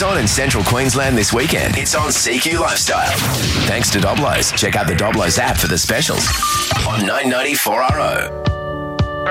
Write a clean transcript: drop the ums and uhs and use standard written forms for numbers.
What's on in Central Queensland this weekend? It's on CQ Lifestyle. Thanks to Doblos. Check out the Doblos app for the specials on 990 4RO.